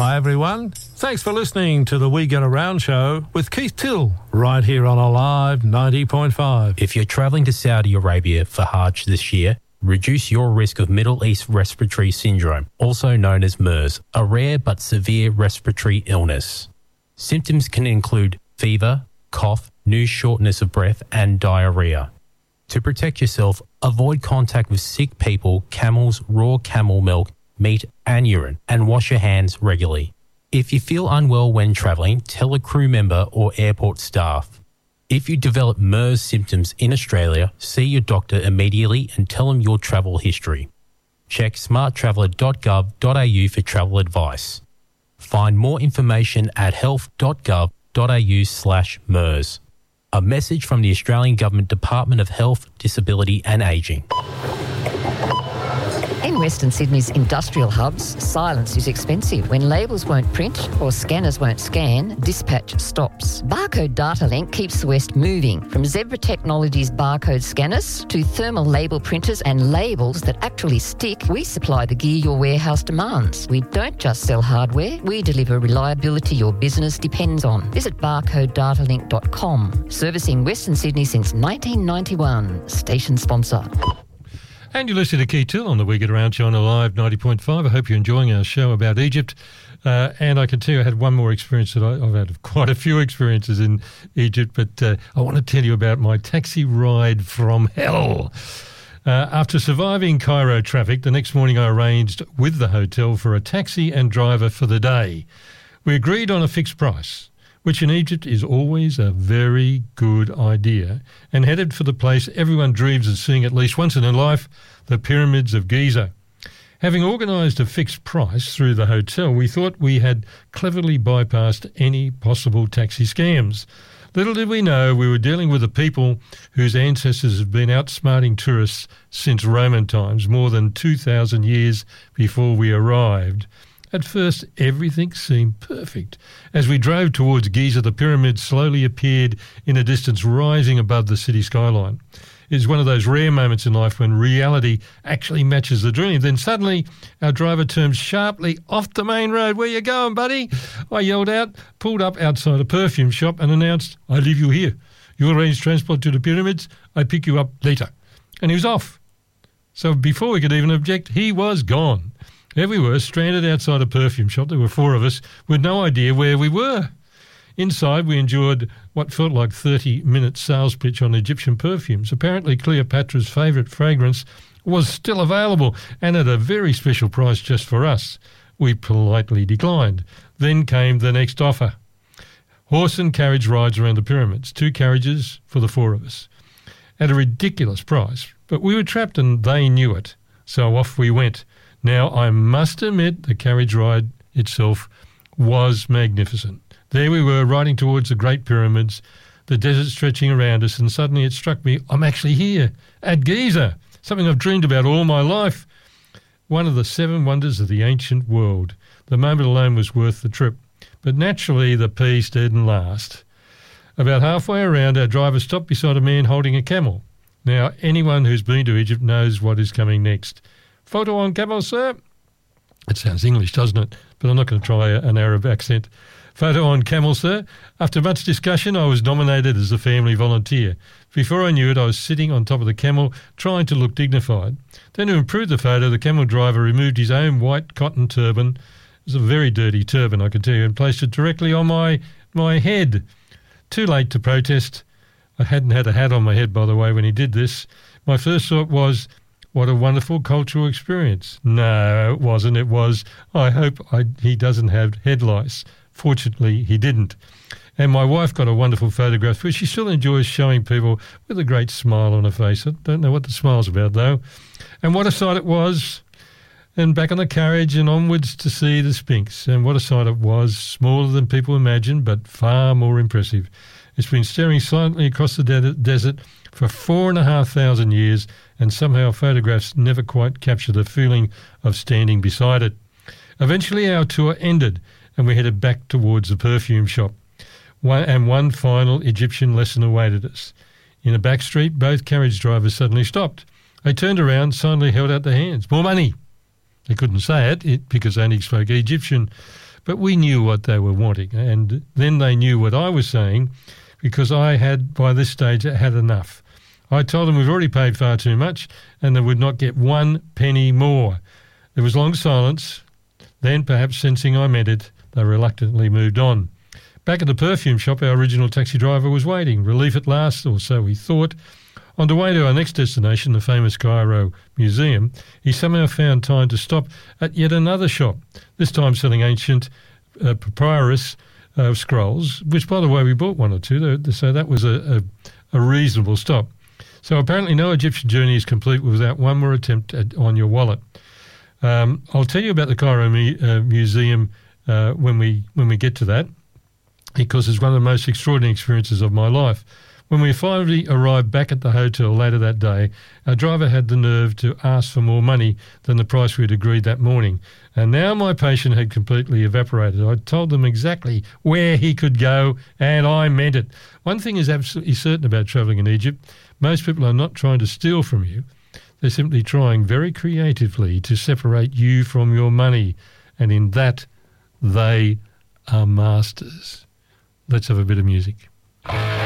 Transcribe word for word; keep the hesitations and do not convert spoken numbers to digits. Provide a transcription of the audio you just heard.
Hi everyone, thanks for listening to the We Get Around show with Keith Till, right here on Alive ninety point five. If you're travelling to Saudi Arabia for Hajj this year, reduce your risk of Middle East Respiratory Syndrome, also known as MERS, a rare but severe respiratory illness. Symptoms can include fever, cough, new shortness of breath and diarrhea. To protect yourself, avoid contact with sick people, camels, raw camel milk, meat and urine, and wash your hands regularly. If you feel unwell when travelling, tell a crew member or airport staff. If you develop MERS symptoms in Australia, see your doctor immediately and tell them your travel history. Check smart traveller dot gov dot a u for travel advice. Find more information at health dot gov dot a u slash MERS. A message from the Australian Government Department of Health, Disability and Ageing. In Western Sydney's industrial hubs, silence is expensive. When labels won't print or scanners won't scan, dispatch stops. Barcode Data Link keeps the West moving. From Zebra Technologies barcode scanners to thermal label printers and labels that actually stick, we supply the gear your warehouse demands. We don't just sell hardware, we deliver reliability your business depends on. Visit barcode data link dot com. Servicing Western Sydney since nineteen ninety-one. Station sponsor. And you're listening to Keith Till on the We Get Around show on Alive ninety point five. I hope you're enjoying our show about Egypt. Uh, and I can tell you I had one more experience that I, I've had quite a few experiences in Egypt, but uh, I want to tell you about my taxi ride from hell. Uh, after surviving Cairo traffic, the next morning I arranged with the hotel for a taxi and driver for the day. We agreed on a fixed price, which in Egypt is always a very good idea, and headed for the place everyone dreams of seeing at least once in their life, the Pyramids of Giza. Having organised a fixed price through the hotel, we thought we had cleverly bypassed any possible taxi scams. Little did we know we were dealing with a people whose ancestors have been outsmarting tourists since Roman times, more than two thousand years before we arrived. At first, everything seemed perfect. As we drove towards Giza, the pyramids slowly appeared in the distance, rising above the city skyline. It's one of those rare moments in life when reality actually matches the dream. Then suddenly, our driver turned sharply off the main road. "Where you going, buddy?" I yelled out, pulled up outside a perfume shop and announced, "I leave you here. You arrange transport to the pyramids. I pick you up later." And he was off. So before we could even object, he was gone. There we were, stranded outside a perfume shop. There were four of us with no idea where we were. Inside, we endured what felt like thirty-minute sales pitch on Egyptian perfumes. Apparently, Cleopatra's favourite fragrance was still available and at a very special price just for us. We politely declined. Then came the next offer. Horse and carriage rides around the pyramids, two carriages for the four of us, at a ridiculous price. But we were trapped and they knew it, so off we went. Now, I must admit the carriage ride itself was magnificent. There we were, riding towards the Great Pyramids, the desert stretching around us, and suddenly it struck me, I'm actually here, at Giza, something I've dreamed about all my life. One of the seven wonders of the ancient world. The moment alone was worth the trip. But naturally, the peace didn't last. About halfway around, our driver stopped beside a man holding a camel. Now, anyone who's been to Egypt knows what is coming next. "Photo on camel, sir?" It sounds English, doesn't it? But I'm not going to try a, an Arab accent. "Photo on camel, sir." After much discussion, I was nominated as a family volunteer. Before I knew it, I was sitting on top of the camel, trying to look dignified. Then to improve the photo, the camel driver removed his own white cotton turban. It was a very dirty turban, I can tell you, and placed it directly on my, my head. Too late to protest. I hadn't had a hat on my head, by the way, when he did this. My first thought was, what a wonderful cultural experience. No, it wasn't. It was, I hope I, he doesn't have head lice. Fortunately, he didn't. And my wife got a wonderful photograph, which she still enjoys showing people with a great smile on her face. I don't know what the smile's about, though. And what a sight it was. And back on the carriage and onwards to see the Sphinx. And what a sight it was, smaller than people imagined, but far more impressive. It's been staring silently across the de- desert for four and a half thousand years, and somehow photographs never quite capture the feeling of standing beside it. Eventually our tour ended, and we headed back towards the perfume shop. One, and one final Egyptian lesson awaited us. In a back street, both carriage drivers suddenly stopped. They turned around, silently held out their hands. "More money!" They couldn't say it, it because they only spoke Egyptian. but we knew what they were wanting. And then they knew what I was saying, because I had, by this stage, had enough. I told them we've already paid far too much and they would not get one penny more. There was long silence. Then, perhaps sensing I meant it, they reluctantly moved on. Back at the perfume shop, our original taxi driver was waiting. Relief at last, or so we thought. On the way to our next destination, the famous Cairo Museum, he somehow found time to stop at yet another shop, this time selling ancient uh, papyrus uh, scrolls, which, by the way, we bought one or two, so that was a, a, a reasonable stop. So apparently no Egyptian journey is complete without one more attempt at, on your wallet. Um, I'll tell you about the Cairo mu- uh, Museum uh, when we when we get to that, because it's one of the most extraordinary experiences of my life. When we finally arrived back at the hotel later that day, our driver had the nerve to ask for more money than the price we'd agreed that morning. And now my patience had completely evaporated. I told them exactly where he could go, and I meant it. One thing is absolutely certain about travelling in Egypt. Most people are not trying to steal from you. They're simply trying very creatively to separate you from your money. And in that, they are masters. Let's have a bit of music.